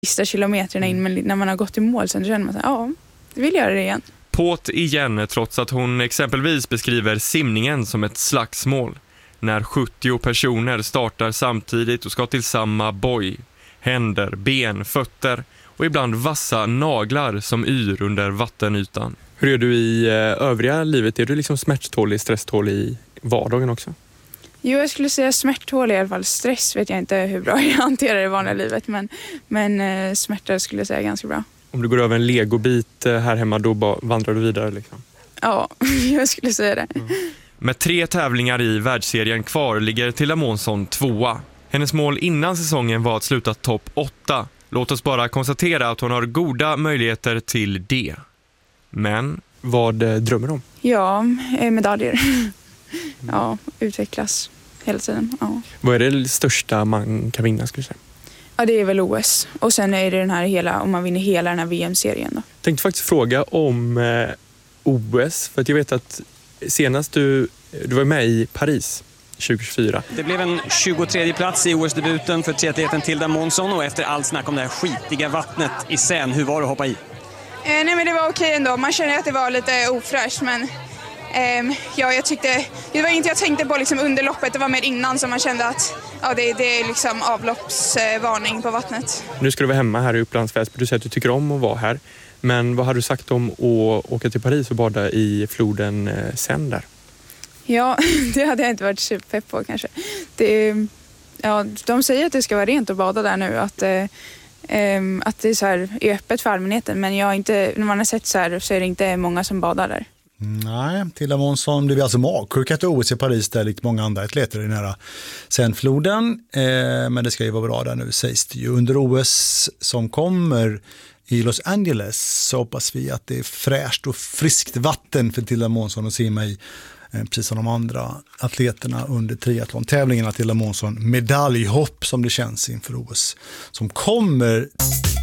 sista kilometerna in, men när man har gått i mål så känner man så här, ja, det vill göra det igen. På't igen, trots att hon exempelvis beskriver simningen som ett slagsmål. När 70 personer startar samtidigt och ska till samma boj. Händer, ben, fötter och ibland vassa naglar som yr under vattenytan. Hur är du i övriga livet? Är du liksom smärttålig, stresstålig i vardagen också? Jo, jag skulle säga smärttålig i alla fall. Stress vet jag inte hur bra jag hanterar i vanliga livet, men smärta skulle jag säga ganska bra. Om du går över en legobit här hemma, då vandrar du vidare liksom? Ja, jag skulle säga det. Med 3 tävlingar i världsserien kvar ligger Tilda Månsson 2:a. Hennes mål innan säsongen var att sluta topp 8. Låt oss bara konstatera att hon har goda möjligheter till det. Men vad drömmer du om? Ja, medaljer. Ja, utvecklas hela tiden. Ja. Vad är det största man kan vinna, skulle du säga? Ja, det är väl OS. Och sen är det den här om man vinner hela den här VM-serien då. Jag tänkte faktiskt fråga om OS, för att jag vet att senast du var med i Paris 2024. Det blev en 23:e plats i OS-debuten för triatleten Tilda Månsson, och efter allt snack om det här skitiga vattnet i Seine, hur var det att hoppa i? Nej, men det var okej ändå. Man känner att det var lite ofräscht, men jag tyckte, det var inte jag tänkte på liksom under loppet, det var mer innan som man kände att det är liksom avloppsvarning på vattnet. Nu ska du vara hemma här i Upplands Väsby. Du säger att du tycker om att vara här, men vad har du sagt om att åka till Paris och bada i floden Seine där? Ja, det hade jag inte varit superpepp på kanske. De säger att det ska vara rent att bada där nu, att det är så här är öppet för allmänheten, men när man har sett så här så är det inte många som badar där. Nej, Tilda Månsson blev alltså magsjuk att OS i Paris där, likt många andra atleter i den här Seine-floden. Men det ska ju vara bra där nu, sägs det ju. Under OS som kommer i Los Angeles så hoppas vi att det är fräscht och friskt vatten för Tilda Månsson att simma i. Precis som de andra atleterna under triathlon-tävlingarna. Tilda Månsson medaljhopp som det känns inför OS som kommer.